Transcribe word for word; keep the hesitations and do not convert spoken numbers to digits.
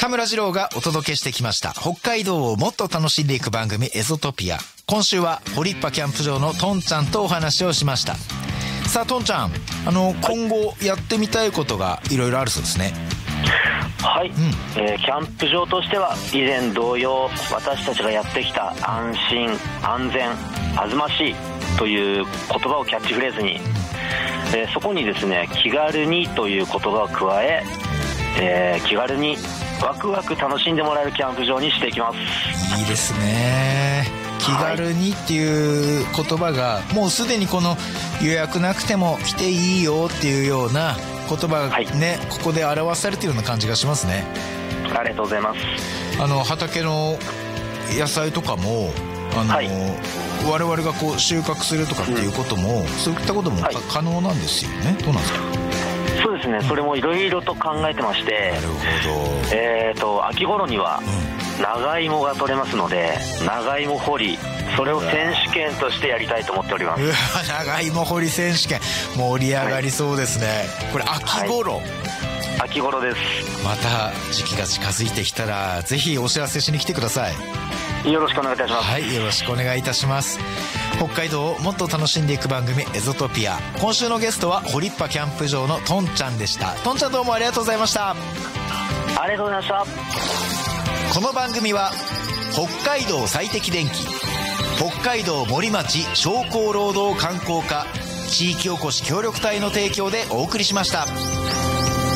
田村二郎がお届けしてきました北海道をもっと楽しんでいく番組エゾトピア。今週はホリッパキャンプ場のトンちゃんとお話をしました。さあトンちゃん、あの今後やってみたいことがいろいろあるそうですね。 はい、うんえー、キャンプ場としては以前同様私たちがやってきた安心安全あずましいという言葉をキャッチフレーズに、えー、そこにですね気軽にという言葉を加ええー、気軽にワクワク楽しんでもらえるキャンプ場にしていきます。 いいですね。気軽にっていう言葉がもうすでにこの予約なくても来ていいよっていうような言葉がね、はい、ここで表されているような感じがしますね。 ありがとうございます。 あの畑の野菜とかもあの、はい、我々がこう収穫するとかっていうことも、うん、そういったことも、はい、可能なんですよね。どうなんですか。 そうですね、それもいろいろと考えてまして、 なるほど、 えーと秋頃には長芋が取れますので、長芋掘り、それを選手権としてやりたいと思っております。 うわ、長芋掘り選手権盛り上がりそうですね、はい、これ秋頃、はい、 秋頃です。 また時期が近づいてきたらぜひお知らせしに来てください。よろしくお願いいたします。 はい、よろしくお願いいたします。北海道をもっと楽しんでいく番組エゾトピア。今週のゲストはホリッパキャンプ場のトンちゃんでした。トンちゃんどうもありがとうございました。 ありがとうございました。 この番組は北海道最適電機、北海道森町商工労働観光課、地域おこし協力隊の提供でお送りしました。